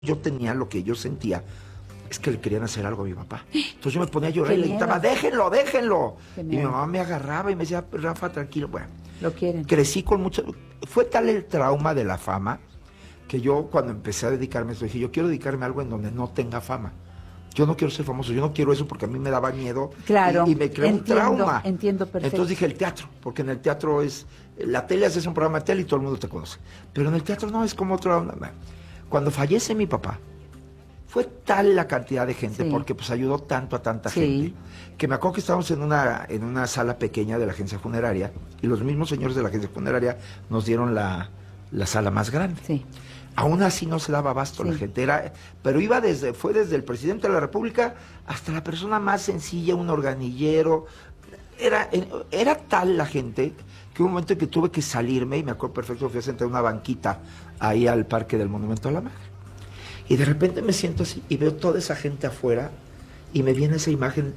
yo tenía, lo que yo sentía, es que le querían hacer algo a mi papá. Entonces yo me ponía a llorar y le gritaba, déjenlo, déjenlo. Y mi mamá me agarraba y me decía, Rafa, tranquilo. Bueno, lo quieren. Crecí con mucho... Fue tal el trauma de la fama que yo cuando empecé a dedicarme a esto, dije, yo quiero dedicarme a algo en donde no tenga fama. Yo no quiero ser famoso, yo no quiero eso porque a mí me daba miedo. Claro, y me creó un trauma. Entiendo perfecto. Entonces dije el teatro, porque en el teatro es... La tele haces un programa de tele y todo el mundo te conoce. Pero en el teatro no, es como otra onda. Cuando fallece mi papá, fue tal la cantidad de gente, porque pues ayudó tanto a tanta gente, que me acuerdo que estábamos en una sala pequeña de la agencia funeraria, y los mismos señores de la agencia funeraria nos dieron la sala más grande. Sí. Aún así no se daba abasto la gente, pero fue desde el presidente de la República hasta la persona más sencilla, un organillero. Era tal la gente que hubo un momento en que tuve que salirme, y me acuerdo perfecto, fui a sentar en una banquita ahí al Parque del Monumento a la Madre. Y de repente me siento así y veo toda esa gente afuera y me viene esa imagen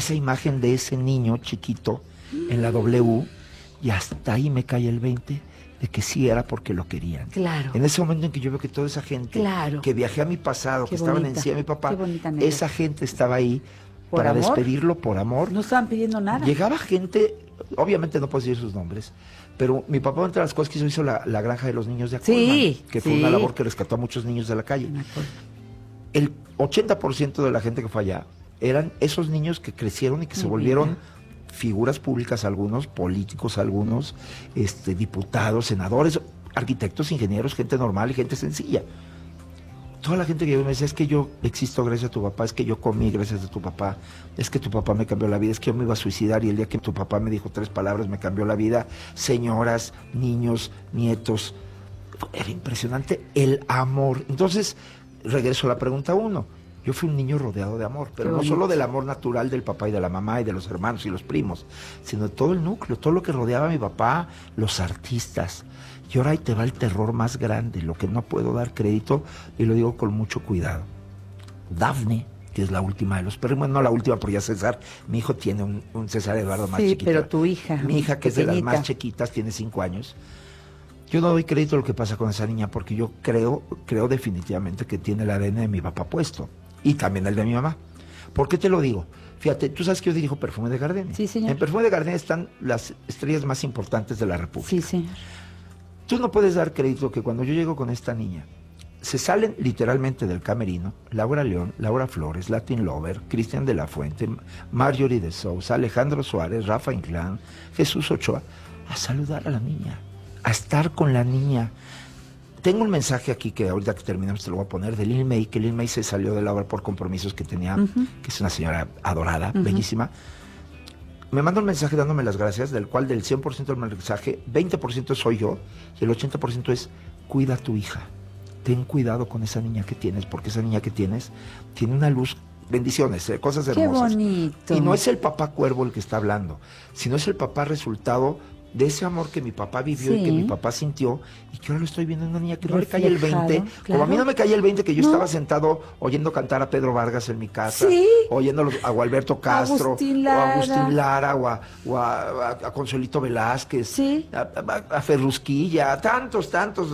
de ese niño chiquito en la W, y hasta ahí me cae el 20 de que sí era porque lo querían. Claro. En ese momento en que yo veo que toda esa gente que viajé a mi pasado, que estaban encima de mi papá, esa gente estaba ahí para despedirlo por amor. No estaban pidiendo nada. Llegaba gente, obviamente no puedo decir sus nombres, pero mi papá, entre las cosas que hizo la granja de los niños de Acolman, que fue una labor que rescató a muchos niños de la calle. El 80% de la gente que fue allá eran esos niños que crecieron y que se volvieron figuras públicas, algunos políticos, algunos diputados, senadores, arquitectos, ingenieros, gente normal y gente sencilla. Toda la gente que yo me decía, es que yo existo gracias a tu papá, es que yo comí gracias a tu papá, es que tu papá me cambió la vida, es que yo me iba a suicidar y el día que tu papá me dijo 3 palabras me cambió la vida. Señoras, niños, nietos, era impresionante el amor. Entonces, regreso a la pregunta 1. Yo fui un niño rodeado de amor, pero no solo del amor natural del papá y de la mamá y de los hermanos y los primos, sino de todo el núcleo, todo lo que rodeaba a mi papá, los artistas. Y ahora ahí te va el terror más grande, lo que no puedo dar crédito, y lo digo con mucho cuidado. Dafne, que es la última de los perros, bueno, no la última, porque ya César, mi hijo tiene un César Eduardo más chiquito. Sí, pero tu hija. Mi hija, que es de las más chiquitas, tiene 5 años. Yo no doy crédito a lo que pasa con esa niña, porque yo creo definitivamente que tiene el ADN de mi papá puesto, y también el de mi mamá. ¿Por qué te lo digo? Fíjate, tú sabes que yo dirijo Perfume de Gardenia. Sí, señor. En Perfume de Gardenia están las estrellas más importantes de la República. Sí, señor. Tú no puedes dar crédito que cuando yo llego con esta niña, se salen literalmente del camerino Laura León, Laura Flores, Latin Lover, Cristian de la Fuente, Marjorie de Sousa, Alejandro Suárez, Rafa Inclán, Jesús Ochoa, a saludar a la niña, a estar con la niña. Tengo un mensaje aquí que ahorita que terminamos te lo voy a poner, de Lil May, que Lil May se salió de la obra por compromisos que tenía, que es una señora adorada, bellísima. Me manda un mensaje dándome las gracias, del cual del 100% del mensaje, 20% soy yo, y el 80% es, cuida a tu hija. Ten cuidado con esa niña que tienes, porque esa niña que tienes tiene una luz, bendiciones, cosas hermosas. Qué bonito. Y no es el papá cuervo el que está hablando, sino es el papá resultado de ese amor que mi papá vivió y que mi papá sintió, y que ahora lo estoy viendo en una niña que no le cae el 20, como a mí no me caía el 20, que yo estaba sentado oyendo cantar a Pedro Vargas en mi casa, oyendo a Gualberto Castro, Agustín o a Agustín Lara, o a Consuelito Velázquez, a Ferrusquilla, tantos,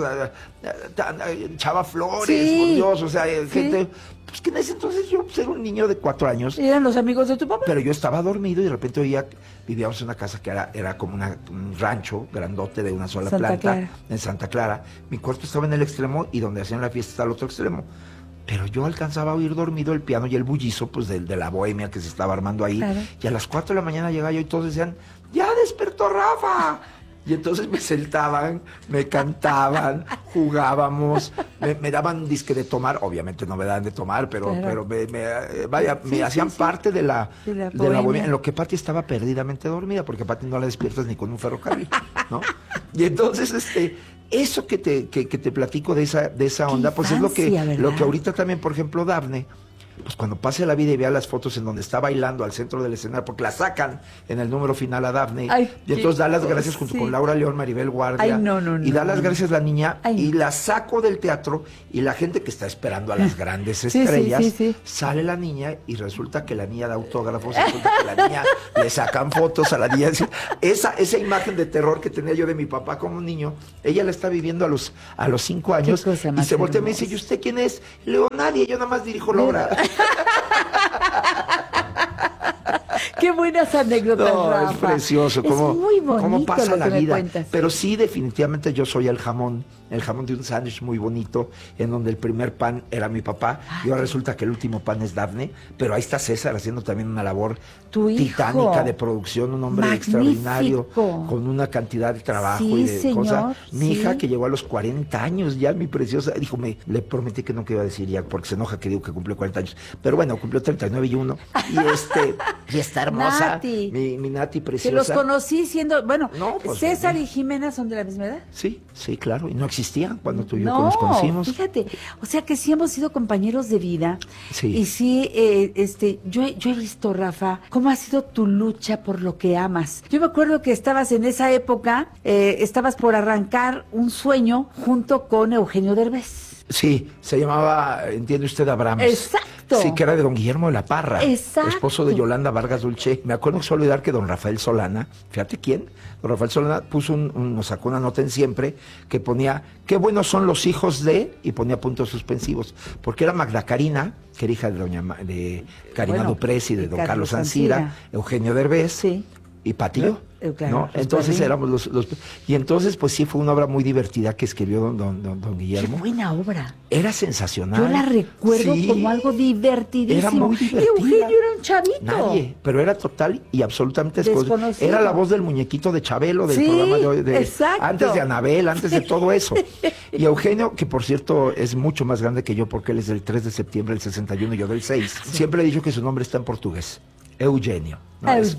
Chava Flores, por Dios, o sea, gente... Pues que en ese entonces yo era un niño de 4 años. ¿Eran los amigos de tu papá? Pero yo estaba dormido y de repente vivíamos en una casa que era como un rancho grandote de una sola planta en Santa Clara. Mi cuarto estaba en el extremo y donde hacían la fiesta estaba al otro extremo. Pero yo alcanzaba a oír dormido el piano y el bullizo pues de la bohemia que se estaba armando ahí. Claro. Y a las 4 de la mañana llegaba yo y todos decían, ¡ya despertó Rafa! Y entonces me sentaban, me cantaban, jugábamos, me daban disque de tomar, obviamente no me daban de tomar, pero me hacían parte de la bohemia, en lo que Pati estaba perdidamente dormida, porque a Pati no la despiertas ni con un ferrocarril, ¿no? Y entonces, eso que te platico de esa onda, pues es lo que ahorita también, por ejemplo, Dafne, pues cuando pase la vida y vea las fotos en donde está bailando al centro del escenario, porque la sacan en el número final a Dafne, y entonces da las gracias junto con Laura León, Maribel Guardia, y da las gracias la niña, y la saco del teatro, y la gente que está esperando a las grandes estrellas, sale la niña, y resulta que la niña da autógrafos, resulta que la niña le sacan fotos a la niña. Esa imagen de terror que tenía yo de mi papá como niño, ella la está viviendo a los 5 años, y se voltea y me dice, ¿y usted quién es? Le digo, nadie, yo nada más dirijo la obra. Qué buenas anécdotas, Rafa. Es precioso, cómo pasa la vida. Pero sí, definitivamente yo soy el jamón de un sándwich muy bonito, en donde el primer pan era mi papá, y ahora resulta que el último pan es Dafne, pero ahí está César haciendo también una labor titánica de producción, un hombre extraordinario, con una cantidad de trabajo y de cosas. Mi hija, que llegó a los 40 años ya, mi preciosa, dijo, le prometí que nunca iba a decir ya, porque se enoja que digo que cumplió 40 años, pero bueno, cumplió 39 y 1, y está hermosa, Nati. mi Nati preciosa. Que los conocí siendo, pues, César y Jimena son de la misma edad. Sí, claro, y no existían cuando tú y yo nos conocimos. Fíjate, o sea que sí hemos sido compañeros de vida. Sí. Y sí, yo he visto, Rafa, cómo ha sido tu lucha por lo que amas. Yo me acuerdo que estabas en esa época, estabas por arrancar un sueño junto con Eugenio Derbez. Sí, se llamaba, entiende usted, Abrams. Exacto. Sí, que era de don Guillermo de la Parra. Exacto. Esposo de Yolanda Vargas Dulce. Me acuerdo que se olvidar que don Rafael Solana, fíjate quién, don Rafael Solana nos sacó una nota en Siempre que ponía, qué buenos son los hijos de, y ponía puntos suspensivos, porque era Magda Karina, que era hija de Karina Duprés y de don Carlos Ancira, Eugenio Derbez, y Patillo. Claro, ¿no? Entonces éramos los... Y entonces, pues sí, fue una obra muy divertida que escribió don Guillermo. Qué buena obra. Era sensacional. Yo la recuerdo como algo divertidísimo. Era muy divertida. Eugenio era un chavito. Nadie, pero era total y absolutamente desconocido. Era la voz del muñequito de Chabelo, del programa exacto. Antes de Anabel, antes de todo eso. Y Eugenio, que por cierto es mucho más grande que yo, porque él es del 3 de septiembre del 61 y yo del 6. Siempre he dicho que su nombre está en portugués. Eugenio. No, es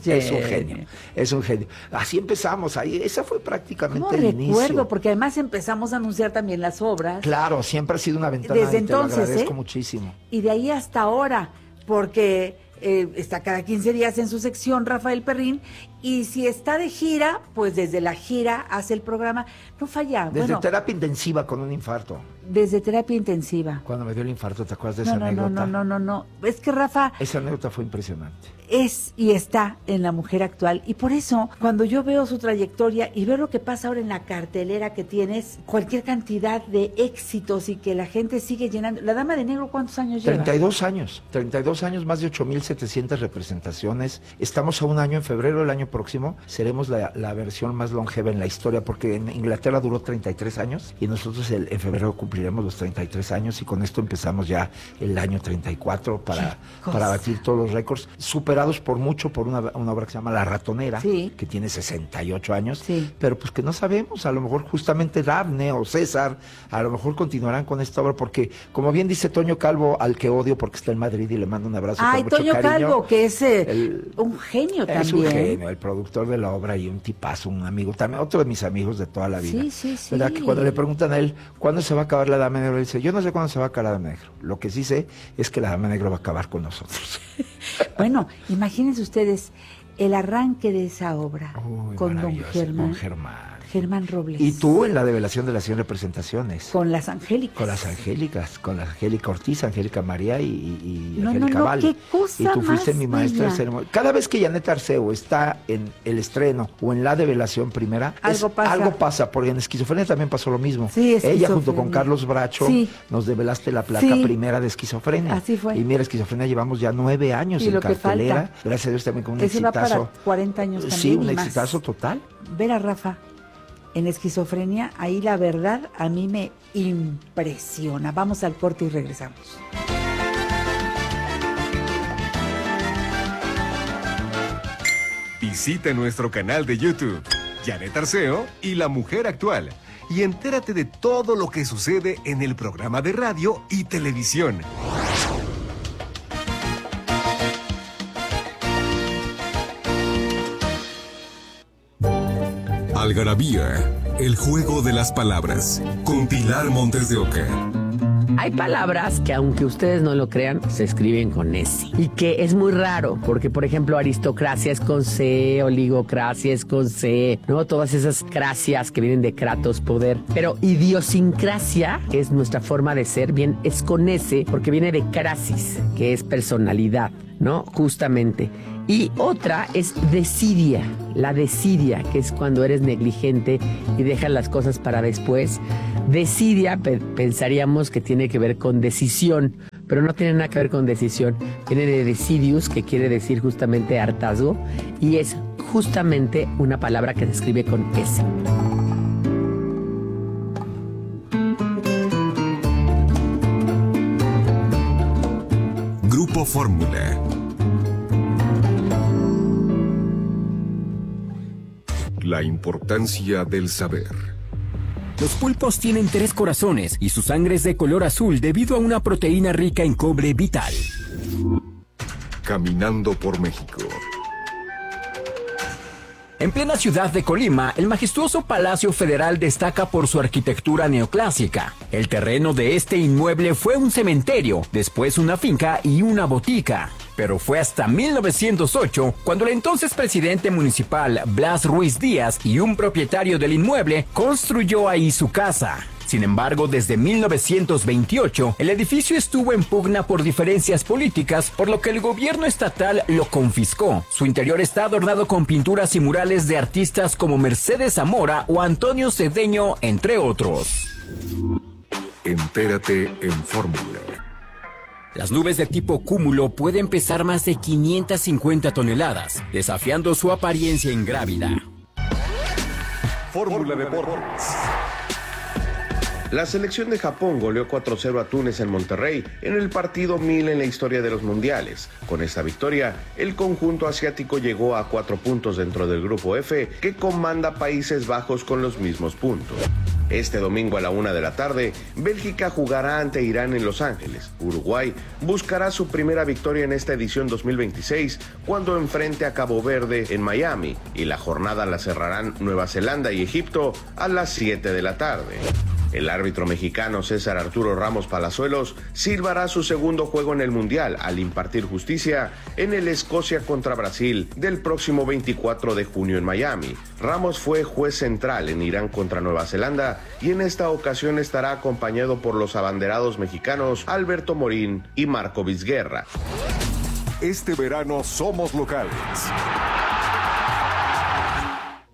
un genio. Así empezamos, ahí, esa fue prácticamente el inicio. Recuerdo, porque además empezamos a anunciar también las obras. Claro, siempre ha sido una ventana. Desde entonces, te lo agradezco muchísimo. Y de ahí hasta ahora, porque está cada 15 días en su sección Rafael Perrín, y si está de gira, pues desde la gira hace el programa, no falla. Desde terapia intensiva con un infarto. Desde terapia intensiva. Cuando me dio el infarto, ¿te acuerdas de esa anécdota? No. Es que Rafa... Esa anécdota fue impresionante. Es y está en La Mujer Actual. Y por eso, cuando yo veo su trayectoria y veo lo que pasa ahora en la cartelera que tienes, cualquier cantidad de éxitos y que la gente sigue llenando. ¿La Dama de Negro cuántos años lleva? 32 años, más de 8,700 representaciones. Estamos a un año, en febrero del año próximo, seremos la versión más longeva en la historia, porque en Inglaterra duró 33 años y nosotros en febrero cumpliremos los 33 años y con esto empezamos ya el año 34 para batir todos los récords, superados por mucho por una obra que se llama La Ratonera, que tiene 68 años, pero pues que no sabemos, a lo mejor justamente Dafne o César, a lo mejor continuarán con esta obra, porque como bien dice Toño Calvo, al que odio porque está en Madrid y le mando un abrazo con mucho Toño cariño. Calvo, que es un genio también. Es un genio, el productor de la obra y un tipazo, un amigo, también otro de mis amigos de toda la vida. ¿Verdad? Que cuando le preguntan a él, ¿cuándo se va a acabar la Dama Negra? Él dice, yo no sé cuándo se va a acabar la Dama Negra. Lo que sí sé es que la Dama Negra va a acabar con nosotros. Bueno, imagínense ustedes el arranque de esa obra con don Germán Robles. Y tú en la develación de las 100 representaciones. Con las Angélicas. Con la Angélica Ortiz, Angélica María y Angélica Val. Qué cosa. Y tú fuiste más mi maestra de ceremonia. Cada vez que Janet Arceo está en el estreno o en la develación primera, algo pasa, porque en Esquizofrenia también pasó lo mismo. Ella junto con Carlos Bracho nos develaste la placa primera de Esquizofrenia. Así fue. Y mira, Esquizofrenia llevamos ya 9 años en cartelera. Gracias a Dios también con un exitazo. Va para 40 años también. Sí, un exitazo total. Ver a Rafa en Esquizofrenia, ahí la verdad a mí me impresiona. Vamos al corte y regresamos. Visita nuestro canal de YouTube, Janet Arceo y La Mujer Actual, y entérate de todo lo que sucede en el programa de radio y televisión. Algarabía, el juego de las palabras, con Pilar Montes de Oca. Hay palabras que, aunque ustedes no lo crean, se escriben con S. Y que es muy raro, porque, por ejemplo, aristocracia es con C, oligocracia es con C, ¿no? Todas esas cracias que vienen de kratos, poder. Pero idiosincrasia, que es nuestra forma de ser, bien, es con S, porque viene de crasis, que es personalidad, ¿no? Justamente. Y otra es desidia, la desidia, que es cuando eres negligente y dejas las cosas para después. Desidia pensaríamos que tiene que ver con decisión, pero no tiene nada que ver con decisión. Viene de decidius, que quiere decir justamente hartazgo, y es justamente una palabra que se escribe con S. Grupo Fórmula. La importancia del saber. Los pulpos tienen 3 corazones y su sangre es de color azul debido a una proteína rica en cobre vital. Caminando por México. En plena ciudad de Colima, el majestuoso Palacio Federal destaca por su arquitectura neoclásica. El terreno de este inmueble fue un cementerio, después una finca y una botica. Pero fue hasta 1908 cuando el entonces presidente municipal Blas Ruiz Díaz y un propietario del inmueble construyó ahí su casa. Sin embargo, desde 1928, el edificio estuvo en pugna por diferencias políticas, por lo que el gobierno estatal lo confiscó. Su interior está adornado con pinturas y murales de artistas como Mercedes Zamora o Antonio Cedeño, entre otros. Entérate en Fórmula. Las nubes de tipo cúmulo pueden pesar más de 550 toneladas, desafiando su apariencia ingrávida. Fórmula Deportes. La selección de Japón goleó 4-0 a Túnez en Monterrey en el partido 1000 en la historia de los mundiales. Con esta victoria, el conjunto asiático llegó a 4 puntos dentro del grupo F, que comanda Países Bajos con los mismos puntos. Este domingo a la 1 de la tarde, Bélgica jugará ante Irán en Los Ángeles. Uruguay buscará su primera victoria en esta edición 2026 cuando enfrente a Cabo Verde en Miami, y la jornada la cerrarán Nueva Zelanda y Egipto a las 7 de la tarde. El árbitro mexicano César Arturo Ramos Palazuelos silbará su segundo juego en el Mundial al impartir justicia en el Escocia contra Brasil del próximo 24 de junio en Miami. Ramos fue juez central en Irán contra Nueva Zelanda y en esta ocasión estará acompañado por los abanderados mexicanos Alberto Morín y Marco Vizguerra. Este verano somos locales.